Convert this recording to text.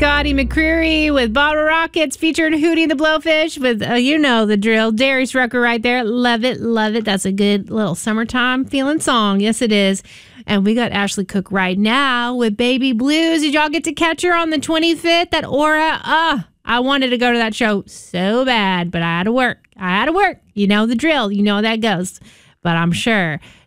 Scotty McCreery with Bottle Rockets featuring Hootie and the Blowfish with, you know the drill, Darius Rucker right there. Love it, love it. That's a good little summertime feeling song. Yes, it is. And we got Ashley Cook right now with Baby Blues. Did y'all get to catch her on the 25th at Aura? I wanted to go to that show so bad, but I had to work. You know the drill. You know how that goes. But I'm sure